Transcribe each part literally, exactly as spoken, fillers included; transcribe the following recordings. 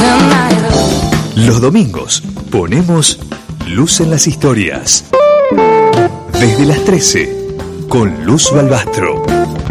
Los domingos ponemos luz en las historias. Desde las trece, con Luz Balbastro.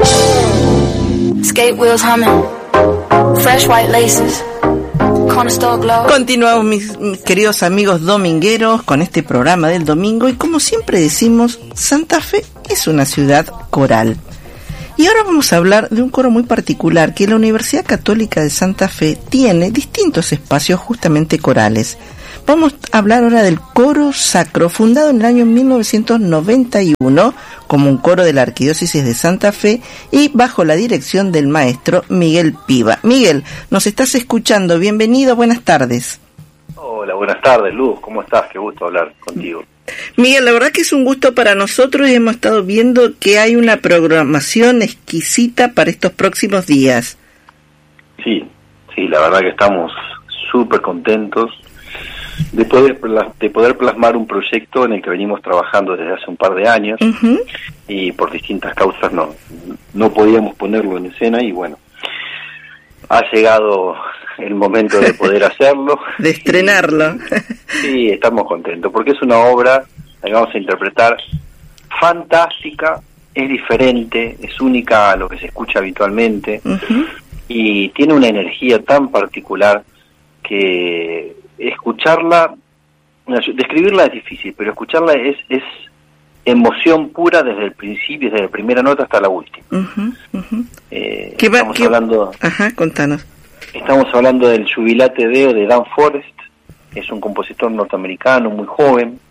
Skate wheels humming, fresh white laces. Continuamos, mis, mis queridos amigos domingueros, con este programa del domingo, y como siempre decimos, Santa Fe es una ciudad coral. Y ahora vamos a hablar de un coro muy particular, que la Universidad Católica de Santa Fe tiene distintos espacios justamente corales. Vamos a hablar ahora del coro sacro, fundado en el año mil novecientos noventa y uno como un coro de la Arquidiócesis de Santa Fe y bajo la dirección del maestro Miguel Piva. Miguel, nos estás escuchando, bienvenido, buenas tardes. Hola, buenas tardes, Luz, ¿cómo estás? Qué gusto hablar contigo. Miguel, la verdad que es un gusto para nosotros y hemos estado viendo que hay una programación exquisita para estos próximos días. Sí, sí, la verdad que estamos súper contentos de poder de poder plasmar un proyecto en el que venimos trabajando desde hace un par de años. Uh-huh. Y por distintas causas no no podíamos ponerlo en escena y bueno, ha llegado el momento de poder hacerlo, de estrenarlo. Y, sí, estamos contentos porque es una obra que vamos a interpretar fantástica, es diferente, es única a lo que se escucha habitualmente. Uh-huh. Y tiene una energía tan particular que escucharla, describirla es difícil, pero escucharla es es emoción pura desde el principio, desde la primera nota hasta la última. Uh-huh, uh-huh. Eh, ¿Qué va, estamos qué... hablando, Ajá, contanos. Estamos hablando del Jubilate Deo de Dan Forrest, que es un compositor norteamericano muy joven,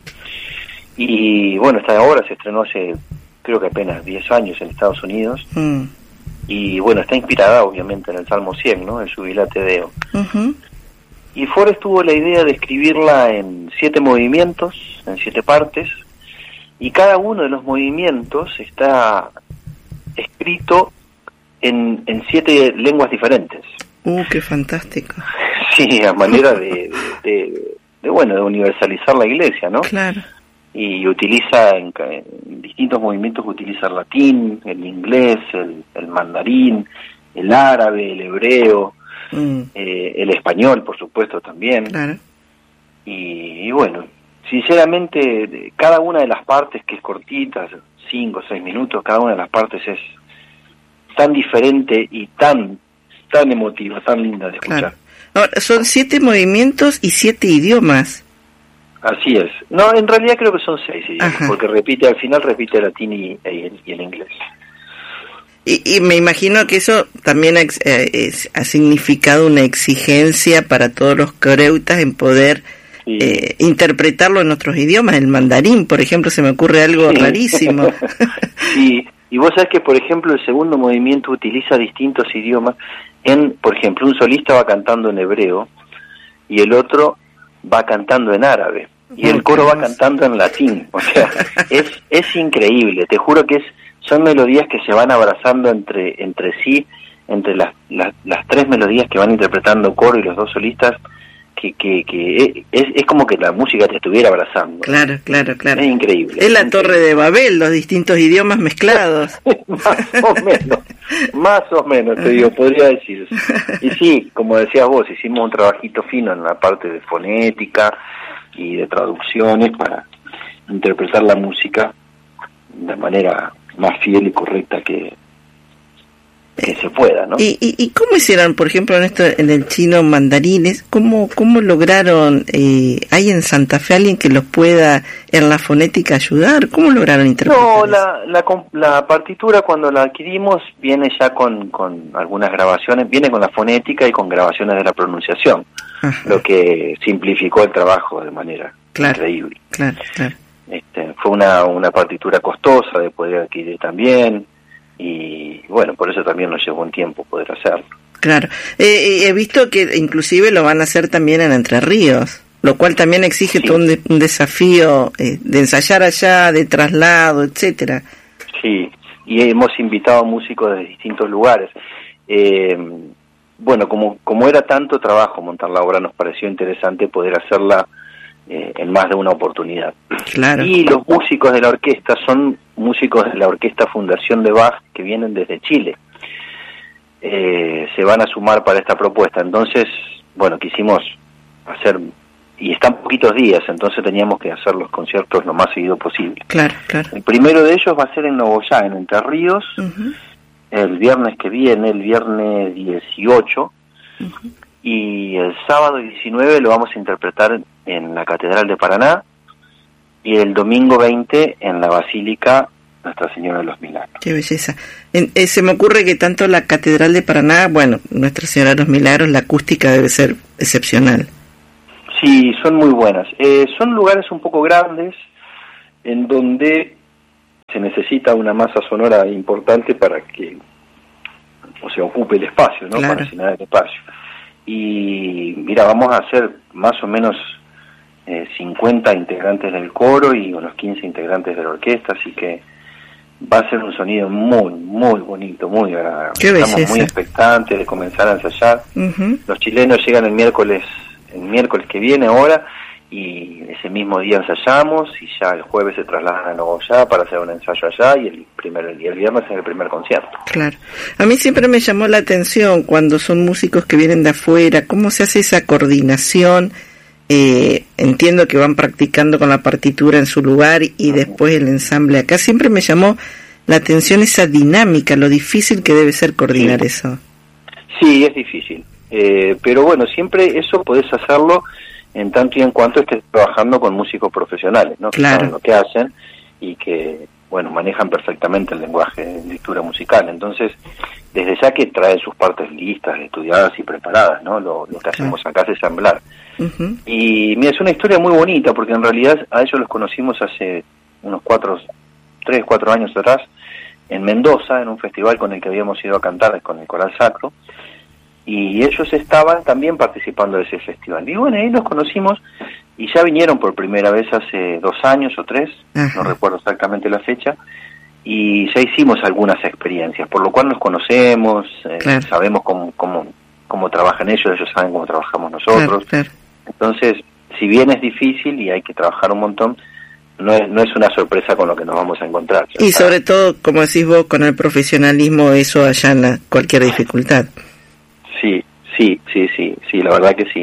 y bueno, esta obra se estrenó hace creo que apenas diez años en Estados Unidos. Mm. Y bueno, está inspirada obviamente en el Salmo cien, ¿no? El Jubilate Deo. Uh-huh. Y Forrest tuvo la idea de escribirla en siete movimientos, en siete partes, y cada uno de los movimientos está escrito en, en siete lenguas diferentes. ¡Uh, qué fantástico! Sí, a manera de, de, de, de, bueno, de universalizar la iglesia, ¿no? Claro. Y utiliza, en, en distintos movimientos, utiliza el latín, el inglés, el, el mandarín, el árabe, el hebreo, Mm. Eh, el español, por supuesto, también. Claro. Y, y bueno, sinceramente, cada una de las partes, que es cortita, cinco o seis minutos, cada una de las partes es tan diferente y tan tan emotiva, tan linda de escuchar. Claro. Ahora, son siete movimientos y siete idiomas. Así es. No, en realidad creo que son seis idiomas. Ajá. Porque repite, al final repite el latín y, y, el, y el inglés. Y, y me imagino que eso también ha, eh, ha significado una exigencia para todos los coreutas en poder sí. eh, interpretarlo en otros idiomas. El mandarín, por ejemplo, se me ocurre algo sí. rarísimo. Sí, y vos sabés que, por ejemplo, el segundo movimiento utiliza distintos idiomas. En, por ejemplo, un solista va cantando en hebreo y el otro va cantando en árabe y el coro va cantando en latín. O sea, es es increíble. Te juro que es son melodías que se van abrazando entre entre sí, entre las, las las tres melodías que van interpretando coro y los dos solistas, que que, que es, es como que la música te estuviera abrazando. Claro, claro, claro. Es increíble. Es la Torre de Babel, los distintos idiomas mezclados. Más o menos, más o menos, te digo, podría decir. Y sí, como decías vos, hicimos un trabajito fino en la parte de fonética y de traducciones para interpretar la música de manera más fiel y correcta que, que se pueda, ¿no? ¿Y, y, y cómo hicieron, por ejemplo, en esto en el chino mandarines? ¿Cómo cómo lograron, eh, hay en Santa Fe alguien que los pueda en la fonética ayudar? ¿Cómo lograron interpretar No, eso? la, la la partitura cuando la adquirimos viene ya con, con algunas grabaciones, viene con la fonética y con grabaciones de la pronunciación, ajá, lo que simplificó el trabajo de manera claro, increíble. Claro, claro. Este, fue una, una partitura costosa de poder adquirir también, y bueno, por eso también nos llevó un tiempo poder hacerlo. Claro, eh, he visto que inclusive lo van a hacer también en Entre Ríos, lo cual también exige sí. todo un, de, un desafío eh, de ensayar allá, de traslado, etcétera. Sí, y hemos invitado músicos de distintos lugares. Eh, bueno, como como era tanto trabajo montar la obra, nos pareció interesante poder hacerla Eh, en más de una oportunidad. Claro. Y los músicos de la orquesta son músicos de la Orquesta Fundación de Bach que vienen desde Chile. Eh, se van a sumar para esta propuesta. Entonces bueno, quisimos hacer, y están poquitos días, entonces teníamos que hacer los conciertos lo más seguido posible. Claro, claro. El primero de ellos va a ser en Nogoyá, en Entre Ríos, uh-huh. el viernes que viene, el viernes dieciocho, uh-huh. y el sábado diecinueve lo vamos a interpretar en la Catedral de Paraná, y el domingo veinte en la Basílica Nuestra Señora de los Milagros. Qué belleza. En, eh, se me ocurre que tanto la Catedral de Paraná, bueno, Nuestra Señora de los Milagros, la acústica debe ser excepcional. Sí, son muy buenas. Eh, son lugares un poco grandes, en donde se necesita una masa sonora importante para que, o sea, ocupe el espacio, ¿no? Claro. Para llenar el espacio. Y mira, vamos a hacer más o menos eh, cincuenta integrantes del coro y unos quince integrantes de la orquesta, así que va a ser un sonido muy, muy bonito, muy agradable. Qué Estamos belleza. Muy expectantes de comenzar a ensayar. Uh-huh. Los chilenos llegan el miércoles, el miércoles que viene ahora, y ese mismo día ensayamos, y ya el jueves se trasladan a Nogoyá para hacer un ensayo allá, y el primero y el viernes es el primer concierto. Claro. A mí siempre me llamó la atención cuando son músicos que vienen de afuera, cómo se hace esa coordinación. Eh, entiendo que van practicando con la partitura en su lugar y después el ensamble acá. Siempre me llamó la atención esa dinámica, lo difícil que debe ser coordinar sí. eso. Sí, es difícil. Eh, pero bueno, siempre eso podés hacerlo en tanto y en cuanto estés trabajando con músicos profesionales, ¿no? Claro. Que saben lo que hacen y que, bueno, manejan perfectamente el lenguaje de lectura musical. Entonces, desde ya que traen sus partes listas, estudiadas y preparadas, ¿no? Lo, lo que hacemos acá es ensamblar. Uh-huh. Y mira, es una historia muy bonita, porque en realidad a ellos los conocimos hace unos cuatro, tres, cuatro años atrás, en Mendoza, en un festival con el que habíamos ido a cantar con el Coral Sacro, y ellos estaban también participando de ese festival. Y bueno, ahí los conocimos, y ya vinieron por primera vez hace dos años o tres, uh-huh. no recuerdo exactamente la fecha, y ya hicimos algunas experiencias, por lo cual nos conocemos, eh, claro. sabemos cómo, cómo, cómo trabajan ellos, ellos saben cómo trabajamos nosotros. Claro, claro. Entonces, si bien es difícil y hay que trabajar un montón, no es, no es una sorpresa con lo que nos vamos a encontrar. ¿Cierto? Y sobre todo, como decís vos, con el profesionalismo eso allana cualquier dificultad. Sí, sí, sí, sí, sí, la verdad que sí.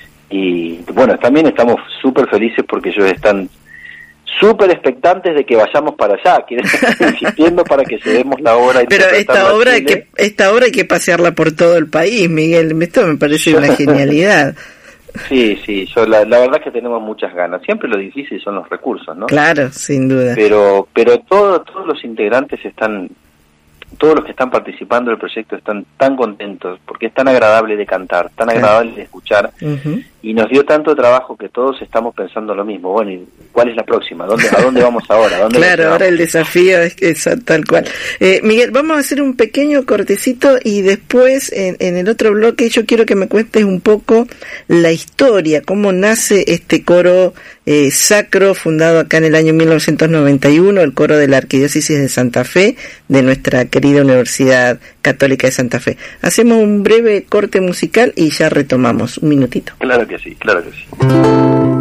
Y bueno, también estamos súper felices porque ellos están súper expectantes de que vayamos para allá, quieren insistiendo para que se demos la obra. Pero esta obra hay que esta obra hay que pasearla por todo el país, Miguel. Esto me parece una genialidad. Sí, sí, yo la, la verdad es que tenemos muchas ganas. Siempre lo difícil son los recursos, ¿no? Claro, sin duda. Pero pero todo, todos los integrantes están, todos los que están participando del proyecto están tan contentos, porque es tan agradable de cantar, tan claro. agradable de escuchar, uh-huh. y nos dio tanto trabajo que todos estamos pensando lo mismo. Bueno, ¿y cuál es la próxima? ¿Dónde, ¿A dónde vamos ahora? ¿Dónde claro, ahora el desafío es que es tal cual. Eh, Miguel, vamos a hacer un pequeño cortecito y después en, en el otro bloque yo quiero que me cuentes un poco la historia, cómo nace este coro eh, sacro fundado acá en el año mil novecientos noventa y uno, el coro de la Arquidiócesis de Santa Fe, de nuestra querida Universidad Católica de Santa Fe. Hacemos un breve corte musical y ya retomamos. Un minutito. Claro que sí, claro que sí.